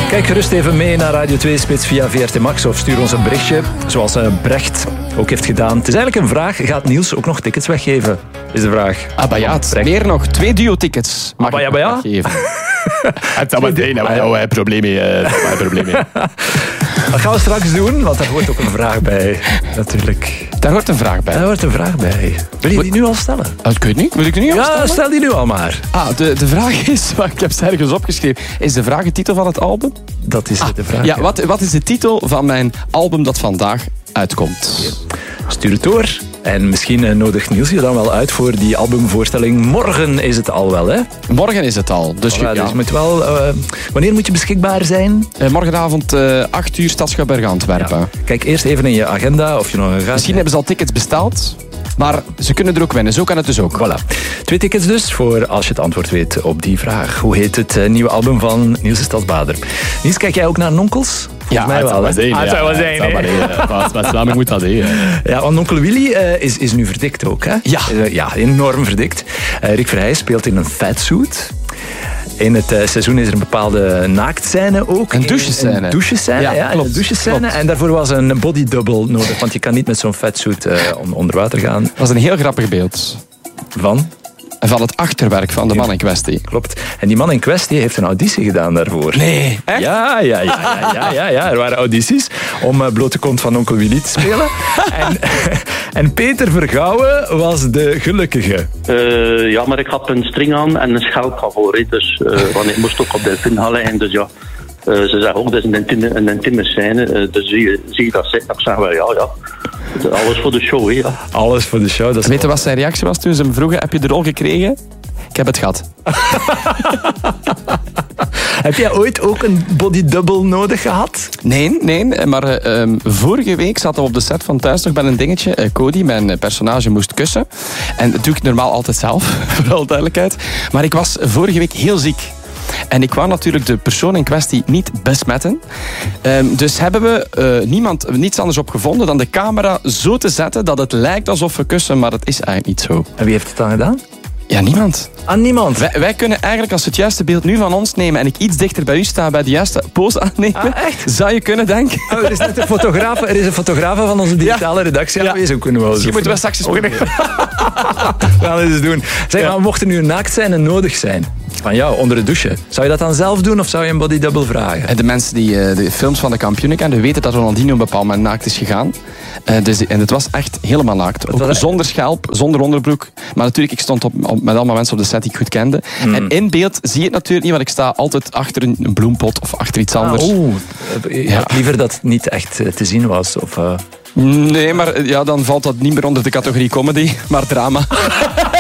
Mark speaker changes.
Speaker 1: Kijk gerust even mee naar Radio 2 Spits via VRT Max of stuur ons een berichtje, zoals Brecht ook heeft gedaan. Het is eigenlijk een vraag, gaat Niels ook nog tickets weggeven? Is de vraag.
Speaker 2: Abayaat, meer nog, 2 duo-tickets mag ik weggeven.
Speaker 3: Het zal meteen, daar hebben we probleem mee.
Speaker 1: Dat gaan we straks doen, want daar hoort ook een vraag bij, natuurlijk.
Speaker 2: Daar hoort een vraag bij?
Speaker 1: Daar hoort een vraag bij. Wil je die nu al stellen?
Speaker 2: Ik weet niet. Moet ik die nu al stellen?
Speaker 1: Ja, stel die nu al maar.
Speaker 2: De vraag is, ik heb ze ergens opgeschreven, is de vraag de titel van het album?
Speaker 1: Dat is de vraag.
Speaker 2: Ja, wat is de titel van mijn album dat vandaag uitkomt?
Speaker 1: Stuur het door. En misschien nodigt Niels je dan wel uit voor die albumvoorstelling. Morgen is het al wel, hè?
Speaker 2: Morgen is het al. Dus,
Speaker 1: dus je moet wel... wanneer moet je beschikbaar zijn?
Speaker 2: Morgenavond 8 uur Stadsschouwburg Antwerpen. Ja.
Speaker 1: Kijk eerst even in je agenda of je nog een gaat.
Speaker 2: Misschien hebben ze al tickets besteld. Maar ze kunnen er ook winnen. Zo kan het dus ook.
Speaker 1: Voilà. 2 tickets dus voor als je het antwoord weet op die vraag. Hoe heet het nieuwe album van Niels de Stadsbader? Niels, kijk jij ook naar Nonkels?
Speaker 2: Ja,
Speaker 1: mij wel.
Speaker 3: Het zou wel zijn. Met Vlaming moet dat, hè.
Speaker 1: Ja, want Onkel Willy is nu verdikt ook, hè?
Speaker 2: Ja.
Speaker 1: Enorm verdikt. Rick Verheij speelt in een fatsuit. In het seizoen is er een bepaalde naaktscène ook.
Speaker 2: Een douchescène.
Speaker 1: Een douchescène, ja.
Speaker 2: Klopt.
Speaker 1: Een douchescène. Klopt. En daarvoor was een body double nodig, want je kan niet met zo'n fatsuit onder water gaan.
Speaker 2: Dat was een heel grappig beeld. Van het achterwerk van de man in kwestie.
Speaker 1: Klopt. En die man in kwestie heeft een auditie gedaan daarvoor.
Speaker 2: Nee, echt?
Speaker 1: Ja. Er waren audities om blote kont van Onkel Willy te spelen. en Peter Vergouwen was de gelukkige.
Speaker 4: Ja, maar ik had een string aan en een schelp van voor. Dus want ik moest ook op de pin gaan liggen. Dus ja, ze zeggen ook, dat is een intieme scène. Dus zie je dat zitten? Ik zeg wel, ja. Alles voor de show, hè. Ja.
Speaker 1: Alles voor de show.
Speaker 2: Weet je wat zijn reactie was toen ze hem vroegen, heb je de rol gekregen? Ik heb het gehad.
Speaker 1: Heb jij ooit ook een body double nodig gehad?
Speaker 2: Nee. Maar vorige week zaten we op de set van Thuis nog bij een dingetje. Cody, mijn personage, moest kussen. En dat doe ik normaal altijd zelf, voor alle duidelijkheid. Maar ik was vorige week heel ziek. En ik wou natuurlijk de persoon in kwestie niet besmetten. Dus hebben we niets anders op gevonden dan de camera zo te zetten dat het lijkt alsof we kussen, maar dat is eigenlijk niet zo.
Speaker 1: En wie heeft het dan gedaan?
Speaker 2: Ja, niemand.
Speaker 1: Aan niemand?
Speaker 2: Wij kunnen eigenlijk, als we het juiste beeld nu van ons nemen en ik iets dichter bij u sta, bij de juiste pose aannemen,
Speaker 1: echt?
Speaker 2: Zou je kunnen denken.
Speaker 1: Er is net een fotograaf van onze digitale redactie aanwezig. Kunnen we wel
Speaker 2: misschien moeten we straks eens proberen.
Speaker 1: We gaan het eens doen. Zeg, maar mocht er nu een naaktscène nodig zijn van jou onder de douche, zou je dat dan zelf doen of zou je een body double vragen?
Speaker 2: De mensen die de films van de kampioenen kennen, weten dat Ronaldinho op een bepaald moment naakt is gegaan. En het was echt helemaal naakt. Ook zonder schelp, zonder onderbroek. Maar natuurlijk, ik stond met allemaal mensen op de set die ik goed kende. En in beeld zie je het natuurlijk niet, want ik sta altijd achter een bloempot of achter iets anders.
Speaker 1: Je had liever dat het niet echt te zien was? Of,
Speaker 2: Nee, maar dan valt dat niet meer onder de categorie comedy, maar drama.